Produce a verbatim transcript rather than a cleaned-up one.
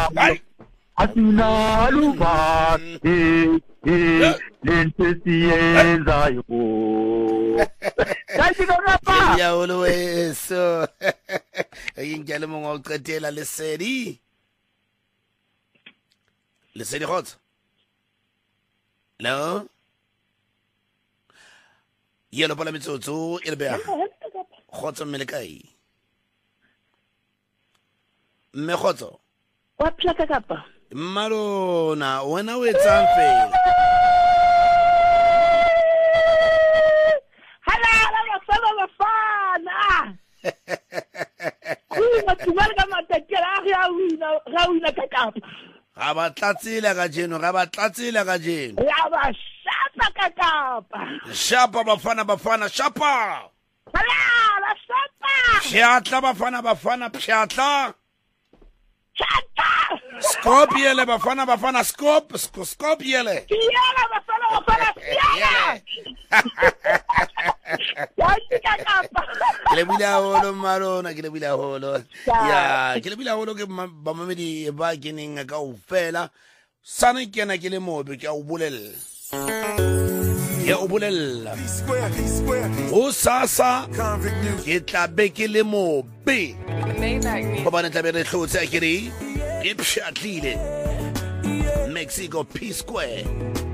Hayi. Asinaluva eh eh lento siyenzayo. Kanti ngapha. Yawolo weso. Ayingiyalo mongocethela lesedi. Lesedi hot. No. Yelo pala mitsotso e le bea. Khotso mmele kae? Mme khotso. Wa plaka kapa? Marona, wena o etsang fela? Halala bafana bafana. Kuima tubala kama takela ya wina, ya wina kakapa. Ga ba tlatsela ka jeno, ga ba tlatsela ka jeno. Ya ba shapa kakapa. Shapa bafana bafana, shapa. Halala shapa. Pshatla bafana bafana, pshatla. Shapa. Skop yele bafana bafana, skop, skop yele. Yela bafana bafana, yela. Yanti kakapa. Ke le bila holo Marona, ke le bila holo. Ya, ke le bila holo ke ba mamedi ba keneng ka o fela. Sana kena ke le mobe ke a o bolella. Ya o bolella. O sasa ke tla be ke le mobe. Ba bana tla be re hlotse a ke re e pshatlile. Mexico P Square.